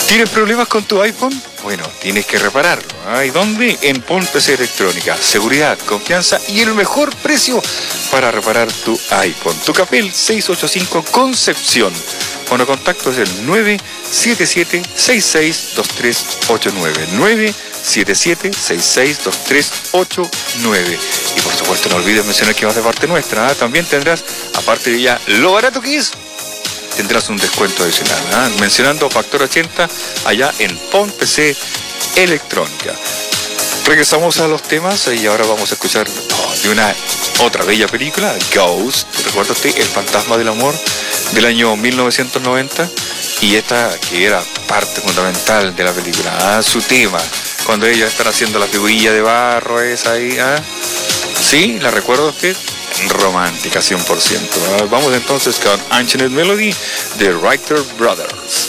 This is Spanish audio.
¿Tienes problemas con tu iPhone? Bueno, tienes que repararlo. ¿Y dónde? En PON PC Electrónica. Seguridad, confianza y el mejor precio para reparar tu iPhone. Tucapel 685 Concepción. Bueno, contacto es el 977-662389. 977-662389. Y por supuesto, no olvides mencionar que vas de parte nuestra. También tendrás, aparte de ya lo barato que es, tendrás un descuento adicional, mencionando Factor 80 allá en PON PC Electrónica. Regresamos a los temas y ahora vamos a escuchar de una otra bella película, Ghost. ¿Recuerda usted? El fantasma del amor, del año 1990. Y esta que era parte fundamental de la película, su tema, cuando ellos están haciendo la figurilla de barro esa ahí. ¿Sí? ¿La recuerda usted? Romántica 100%. Vamos entonces con Ancient Melody de Writer Brothers.